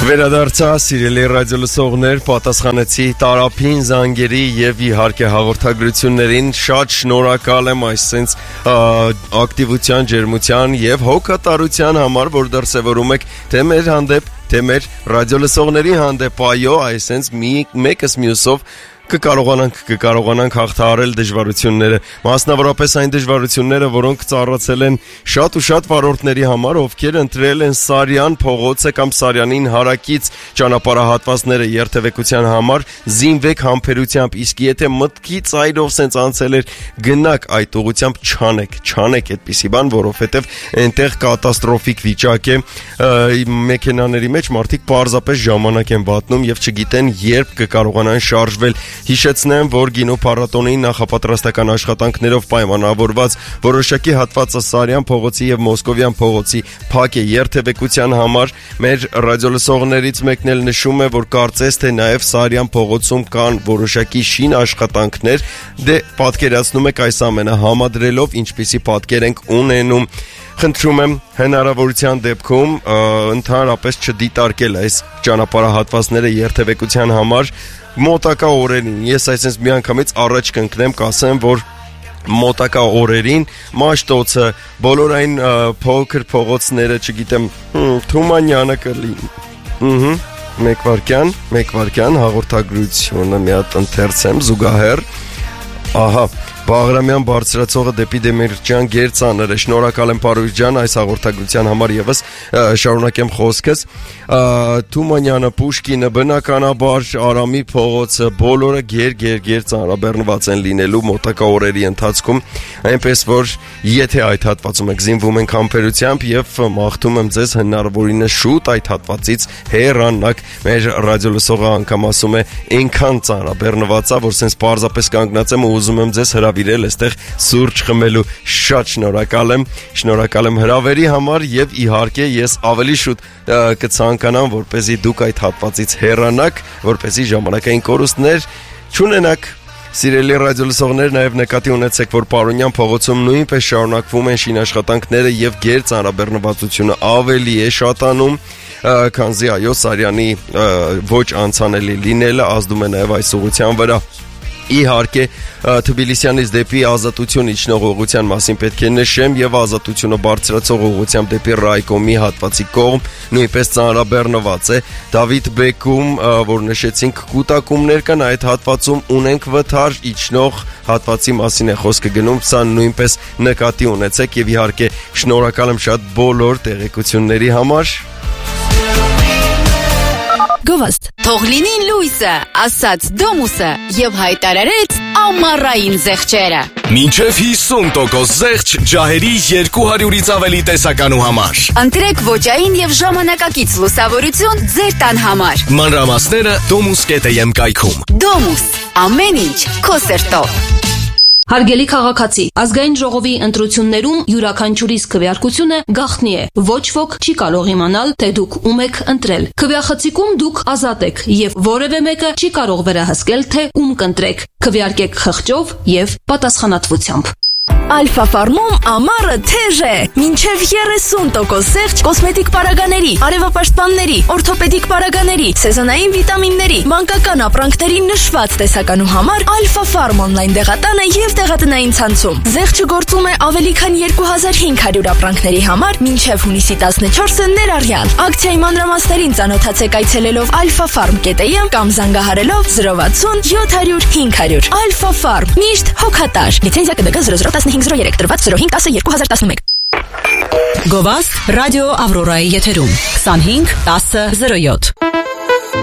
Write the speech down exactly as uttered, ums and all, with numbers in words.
Վերադարձա սիրելի ռադիոլսողներ, պատասխանեցի տարափին զանգերի եւ իհարկե հաղորդագրություններին, շատ շնորհակալ եմ այս sense ակտիվության, ջերմության եւ հոգատարության համար, որ դրսեւորում եք թե մեր հանդեպ, թե մեր ռադիոլսողների հանդեպ, այո, այս sense մի մեկս մյուսով կկարողանանք կկարողանանք հաղթահարել դժվարությունները, մասնավորապես այն դժվարությունները, որոնք ծառացել են շատ ու շատ վարորդների համար, ովքեր ընտրել են Սարյան փողոցը կամ Սարյանին հարակից ճանապարհահատվածները երթևեկության համար, զինվեք համբերությամբ, իսկ եթե մտքի ծայրով սենց անցել էր, գնաք այդ ուղությամբ, չանեք, չանեք այդպիսի բան, որովհետև այնտեղ կատաստրոֆիկ վիճակ է, մեքենաների մեջ մարդիկ պարզապես ժամանակ են վատնում եւ չգիտեն երբ կկարողանան շարժվել. Հիշեցնեմ, որ գինո փառատոնի նախապատրաստական աշխատանքներով պայմանավորված որոշակի հատվածը Սարյան փողոցի եւ Մոսկովյան փողոցի փակ է երթևեկության համար. Մեր ռադիոլսողներից մեկն էլ նշում է, որ կարծես թե նաեւ Սարյան փողոցում կան որոշակի շին աշխատանքներ, դե պատկերացնում եք այս ամենը համադրելով ինչպիսի պատկեր ենք ունենում. Խնդրում եմ հնարավորության դեպքում ընդհանրապես չդիտարկել այս ճանապարհահատվածները երթևեկության համար մոտակա օրերին. Ես այսպես միանգամից առաջ կընկնեմ, կասեմ, որ մոտակա օրերին Մաշտոցը, բոլոր այն փոքր փողոցները, չգիտեմ, Թումանյանը կլինի. Ահա, մեկ վարքյան, մեկ վարքյան հաղորդագրությունը մի հատ ընթերցեմ զուգահեռ. Ահա, Բաղրամյան բարձրացողը դեպի Դեմիրճյան Գերծանր է. Շնորհակալ եմ Պարույր ջան այս հաղորդագրության համար եւս շարունակեմ խոսքս. Թումանյանը, Պուշկինը, բնականաբար Արամի փողոցը, բոլորը գեր գեր գեր ծանրաբեռնված են լինելու մոտակա օրերի ընթացքում, այնպես որ եթե այդ հատվածում եք զինվում ենք համբերությամբ եւ մաղթում եմ ձեզ հնարավորինս շուտ այդ հատվածից հեռանաք. Մեր ռադիոլսողը անգամ ասում է այնքան ծանրաբեռնված է, որ sense պարզապես կանգնած եմ ու ուզում եմ ձեզ հրավիրել այստեղ սուրճ խմելու. Շատ շնորհակալ եմ, շնորհակալ եմ հրավերի համար եւ իհարկե ես ավելի շուտ կցանկանամ, որպեսզի դուք այդ հատվածից հեռանաք, որպեսզի ժամանակային կորուստներ չունենաք. Սիրելի ռադիոլսողներ, նաև նկատի ունեցեք, որ Պարոնյան փողոցում նույնպես շարունակվում են շինաշխատանքները եւ գեր ծանրաբեռնվածությունը ավելի է շատանում, քանզի այո Սարյանի ոչ անցանելի լինելը ազդում է նաև այս ուղղության վրա. Իհարկե Թբիլիսյանից դեպի Ազատություն իջնող ուղղության մասին պետք է նշեմ եւ Ազատությունը բարձրացող ուղղությամբ դեպի Ռայկոմի հատվածի կողմ նույնպես ծանրաբեռնված է. Դավիթ Բեկում, որ նշեցինք, կուտակումներ կան այդ հատվածում, ունենք վթար իջնող հատվածի մասին է խոսքը գնում, սա նույնպես նկատի ունեցեք եւ իհարկե շնորհակալ եմ շատ բոլոր տեղեկությունների համար. Գովաստ Թող լինի լույսը, ասաց Դոմուսը եւ հայտարարեց ամառային զեղչերը. Մինչև հիսուն տոկոս զեղչ ջահերի երկու հարյուրից ավելի տեսականու համար. Ընտրեք ոճային եւ ժամանակակից լուսավորություն ձեր տան համար. Մանրամասները domus dot am կայքում. Domus, ամեն ինչ քո սերտով. Հարգելի քաղաքացի, ազգային ժողովի ընտրություններում յուրաքանչյուրիս քվեարկությունը գաղտնի է. Ոչ ոք չի կարող իմանալ, թե դուք ում եք ընտրել. Քվեախցիկում դուք ազատ եք եւ որևէ մեկը չի կարող վերահսկել, թե ում կընտրեք. Քվեարկեք խղճով եւ պատասխանատվությամբ. Ալֆա Ֆարմում ամառը թեժ է. Մինչև երեսուն տոկոս զեղչ կոսմետիկ պարագաների, արևապաշտպանների, օրթոպեդիկ պարագաների, սեզոնային վիտամինների, մանկական ապրանքների նշված տեսականու համար Ալֆա Ֆարմ օնլայն դեղատանը եւ դեղատնային ցանցում. Զեղչը գործում է ավելի քան երկու հազար հինգ հարյուր ապրանքների համար մինչև հունիսի տասնչորսը ներառյալ. Ակցիայի մանրամասներին ծանոթացեք այցելելով alpha farm dot am կամ զանգահարելով zero վաթսուն յոթ հարյուր հինգ հարյուր. Alpha Farm, միշտ հոգատար. Լիցենզիա կդգ zero zero one five zero three տրված zero five one zero two thousand eleven. Գովաստ ռադիո Ավրորայի եթերում twenty-five ten oh seven